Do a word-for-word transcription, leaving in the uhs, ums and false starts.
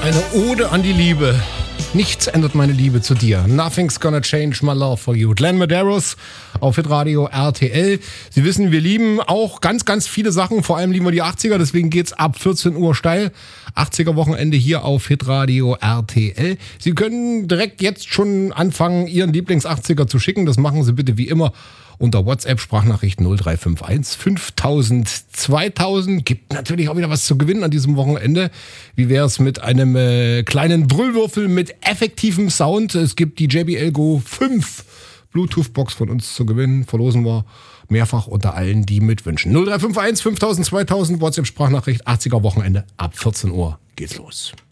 Eine Ode an die Liebe. Nichts ändert meine Liebe zu dir. Nothing's gonna change my love for you. Glenn Medeiros auf Hitradio R T L. Sie wissen, wir lieben auch ganz, ganz viele Sachen. Vor allem lieben wir die achtziger. Deswegen geht's ab vierzehn Uhr steil. achtziger-Wochenende hier auf Hitradio R T L. Sie können direkt jetzt schon anfangen, Ihren Lieblings-achtziger zu schicken. Das machen Sie bitte wie immer unter WhatsApp, Sprachnachricht null drei fünf eins fünftausend zweitausend. Gibt natürlich auch wieder was zu gewinnen an diesem Wochenende. Wie wäre es mit einem äh, kleinen Brüllwürfel mit effektivem Sound? Es gibt die J B L Go fünf Bluetooth-Box von uns zu gewinnen. Verlosen wir mehrfach unter allen, die mitwünschen. null drei fünf eins fünftausend zweitausend, WhatsApp, Sprachnachricht, achtziger-Wochenende ab vierzehn Uhr geht's los.